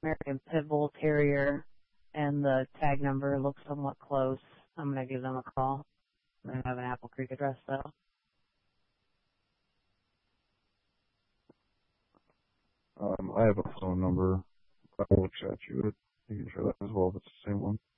American Pit Bull Terrier, and the tag number looks somewhat close. I'm going to give them a call. They have an Apple Creek address, though. I have a phone number. I will chat you with. You can share that as well if it's the same one.